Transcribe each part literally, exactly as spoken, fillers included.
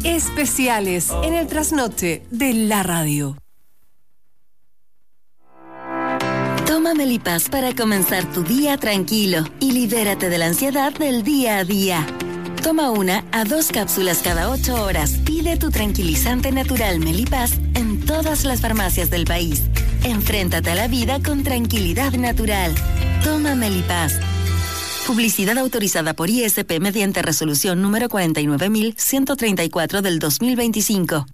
Especiales en el trasnoche de la radio. Toma Melipaz para comenzar tu día tranquilo y libérate de la ansiedad del día a día. Toma una a dos cápsulas cada ocho horas. Pide tu tranquilizante natural Melipaz en todas las farmacias del país. Enfréntate a la vida con tranquilidad natural. Toma Melipaz. Publicidad autorizada por I S P mediante resolución número cuarenta y nueve mil ciento treinta y cuatro del dos mil veinticinco.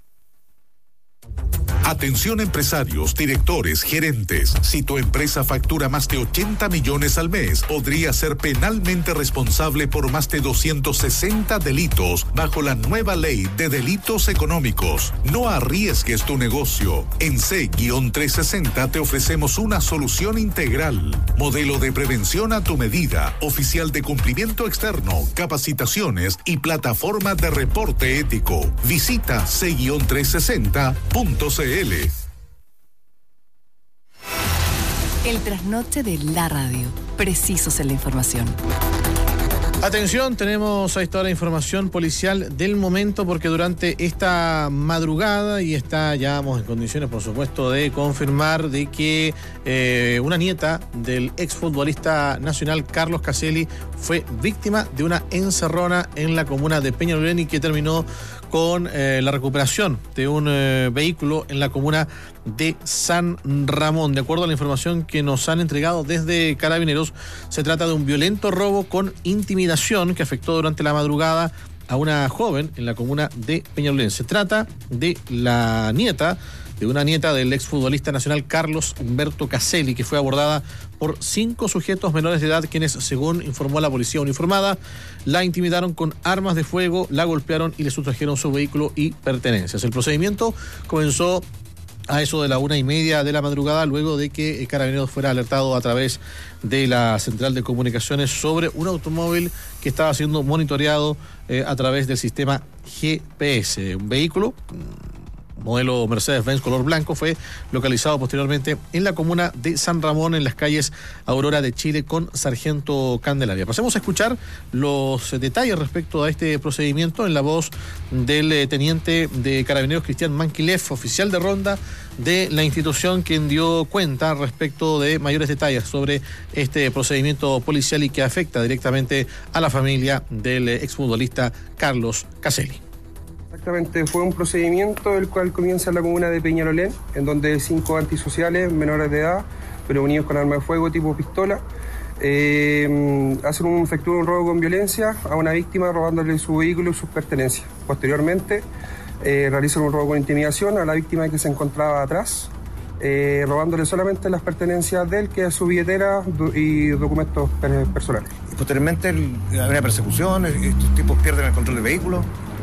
Atención empresarios, directores, gerentes. Si tu empresa factura más de ochenta millones al mes, podría ser penalmente responsable por más de doscientos sesenta delitos bajo la nueva ley de delitos económicos. No arriesgues tu negocio. En C trescientos sesenta te ofrecemos una solución integral. Modelo de prevención a tu medida, oficial de cumplimiento externo, capacitaciones y plataforma de reporte ético. Visita C trescientos sesenta punto c l. El trasnoche de la radio. Precisos en la información. Atención, tenemos a esta hora información policial del momento porque durante esta madrugada, y está ya en condiciones por supuesto de confirmar de que eh, una nieta del exfutbolista nacional Carlos Caselli fue víctima de una encerrona en la comuna de Peñalolén y que terminó con eh, la recuperación de un eh, vehículo en la comuna de San Ramón. De acuerdo a la información que nos han entregado desde Carabineros, se trata de un violento robo con intimidación que afectó durante la madrugada a una joven en la comuna de Peñalolén. Se trata de la nieta, de una nieta del exfutbolista nacional Carlos Humberto Caselli, que fue abordada por cinco sujetos menores de edad, quienes, según informó la policía uniformada, la intimidaron con armas de fuego, la golpearon y le sustrajeron su vehículo y pertenencias. El procedimiento comenzó a eso de la una y media de la madrugada, luego de que Carabineros fuera alertado a través de la central de comunicaciones sobre un automóvil que estaba siendo monitoreado eh, a través del sistema G P S. Un vehículo modelo Mercedes-Benz color blanco fue localizado posteriormente en la comuna de San Ramón, en las calles Aurora de Chile con Sargento Candelaria. Pasemos a escuchar los detalles respecto a este procedimiento en la voz del eh, teniente de Carabineros Cristian Manquilef, oficial de ronda de la institución, quien dio cuenta respecto de mayores detalles sobre este procedimiento policial y que afecta directamente a la familia del eh, exfutbolista Carlos Caselli. Exactamente, fue un procedimiento el cual comienza en la comuna de Peñalolén, en donde cinco antisociales menores de edad, pero unidos con arma de fuego tipo pistola, eh, hacen un, efectúan un robo con violencia a una víctima robándole su vehículo y sus pertenencias. Posteriormente, eh, realizan un robo con intimidación a la víctima que se encontraba atrás, eh, robándole solamente las pertenencias de él, que es su billetera y documentos personales. Y posteriormente hay una persecución, estos tipos pierden el control del vehículo.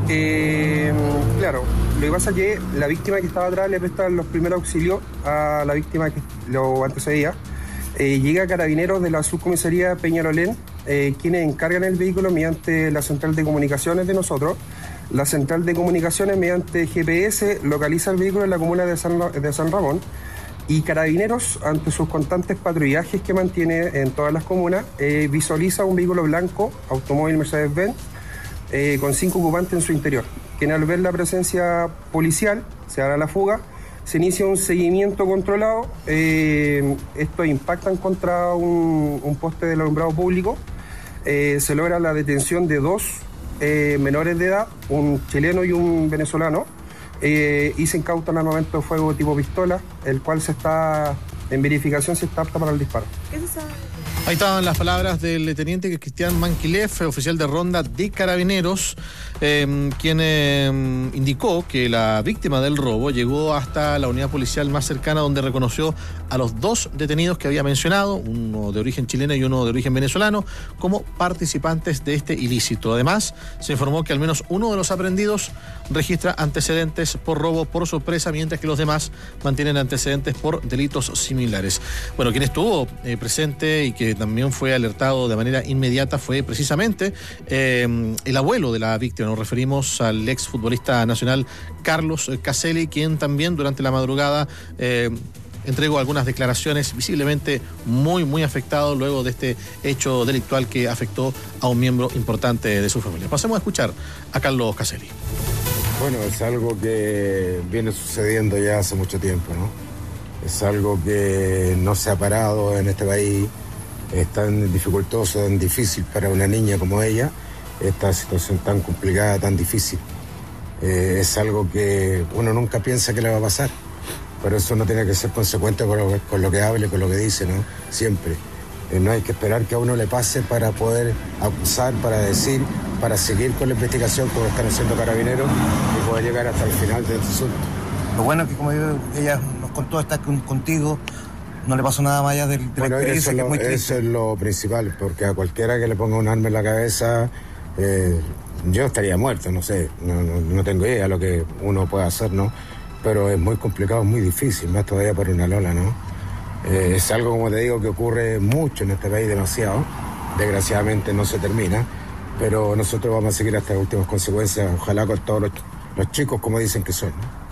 Eh, claro, lo que pasa es que la víctima que estaba atrás le presta los primeros auxilios a la víctima que lo antecedía. Eh, llega Carabineros de la subcomisaría Peñalolén, eh, quienes encargan el vehículo mediante la central de comunicaciones de nosotros. La central de comunicaciones, mediante G P S, localiza el vehículo en la comuna de San, de San Ramón. Y Carabineros, ante sus constantes patrullajes que mantiene en todas las comunas, eh, visualiza un vehículo blanco, automóvil Mercedes-Benz, Eh, con cinco ocupantes en su interior, quien al ver la presencia policial se hará la fuga, se inicia un seguimiento controlado, eh, estos impactan contra un, un poste del alumbrado público, eh, se logra la detención de dos eh, menores de edad, un chileno y un venezolano, eh, y se incautan armamento de fuego tipo pistola, el cual se está en verificación, se está apta para el disparo. Ahí estaban las palabras del teniente Cristian Manquilef, oficial de ronda de Carabineros, eh, quien eh, indicó que la víctima del robo llegó hasta la unidad policial más cercana, donde reconoció a los dos detenidos que había mencionado, uno de origen chileno y uno de origen venezolano, como participantes de este ilícito. Además, se informó que al menos uno de los aprehendidos registra antecedentes por robo por sorpresa, mientras que los demás mantienen antecedentes por delitos similares. Bueno, quien estuvo eh, presente y que también fue alertado de manera inmediata fue precisamente eh, el abuelo de la víctima. Nos referimos al exfutbolista nacional Carlos Caselli, quien también durante la madrugada eh, entregó algunas declaraciones, visiblemente muy, muy afectado luego de este hecho delictual que afectó a un miembro importante de su familia. Pasemos a escuchar a Carlos Caselli. Bueno, es algo que viene sucediendo ya hace mucho tiempo, ¿no? Es algo que no se ha parado en este país. Es tan dificultoso, tan difícil para una niña como ella, esta situación tan complicada, tan difícil. Eh, es algo que uno nunca piensa que le va a pasar, pero eso uno tiene que ser consecuente con lo que, con lo que hable, con lo que dice, ¿no? Siempre. Eh, no hay que esperar que a uno le pase para poder acusar, para decir, para seguir con la investigación como están haciendo Carabineros y poder llegar hasta el final de este asunto. Lo bueno es que, como ella nos contó, está con, contigo, no le pasó nada más allá de, de bueno, la experiencia, eso, que lo, es muy triste. eso es lo principal, porque a cualquiera que le ponga un arma en la cabeza, eh, yo estaría muerto, no sé, no, no, no tengo idea de lo que uno puede hacer, ¿no? Pero es muy complicado, muy difícil, más todavía para una Lola, ¿no? Eh, es algo, como te digo, que ocurre mucho en este país, demasiado. Desgraciadamente no se termina, pero nosotros vamos a seguir hasta las últimas consecuencias, ojalá con todos los, los chicos como dicen que son, ¿no?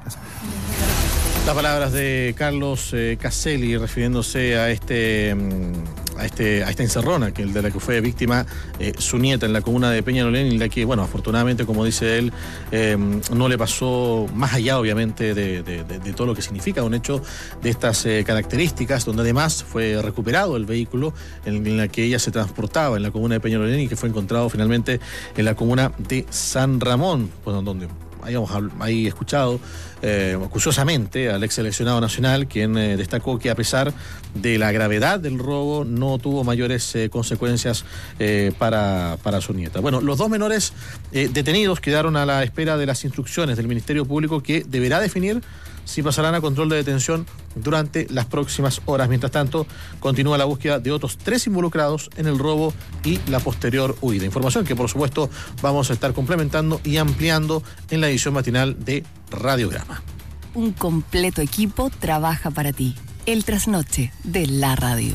Las palabras de Carlos eh, Caselli refiriéndose a este a este a esta encerrona que el de la que fue víctima eh, su nieta en la comuna de Peñalolén, y la que, bueno, afortunadamente, como dice él, eh, no le pasó más allá, obviamente, de, de, de, de todo lo que significa un hecho de estas eh, características, donde además fue recuperado el vehículo en, en la que ella se transportaba en la comuna de Peñalolén y que fue encontrado finalmente en la comuna de San Ramón, bueno, donde habíamos ahí escuchado eh, acuciosamente al ex seleccionado nacional, quien eh, destacó que a pesar de la gravedad del robo no tuvo mayores eh, consecuencias eh, para, para su nieta. Bueno, los dos menores eh, detenidos quedaron a la espera de las instrucciones del Ministerio Público, que deberá definir si pasarán a control de detención durante las próximas horas. Mientras tanto, continúa la búsqueda de otros tres involucrados en el robo y la posterior huida. Información que, por supuesto, vamos a estar complementando y ampliando en la edición matinal de Radiograma. Un completo equipo trabaja para ti. El trasnoche de la radio.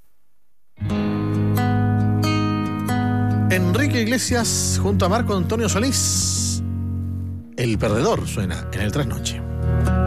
Enrique Iglesias junto a Marco Antonio Solís. El perdedor suena en el trasnoche.